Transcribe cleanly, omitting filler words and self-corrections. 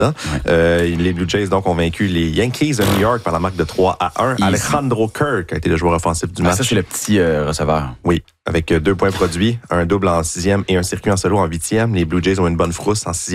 Les Blue Jays donc ont vaincu les Yankees de New York par la marque de 3-1. Alejandro Kirk a été le joueur offensif du match. Ça, c'est le petit receveur. Oui, avec 2 points produits, un double en 6e et un circuit en solo en 8e. Les Blue Jays ont une bonne frousse en 6e.